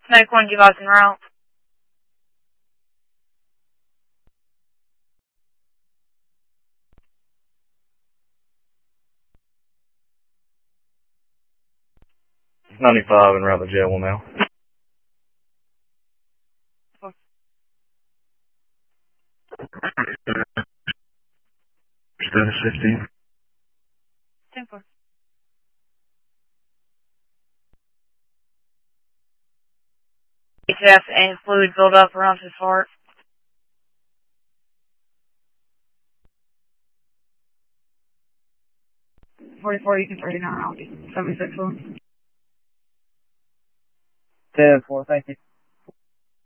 Smoke 1, give us en route. .95 en route to jail now. Status 15. 10-4. HF and fluid buildup around his heart. 44, you can 39 out. 76 1. 10-4, thank you.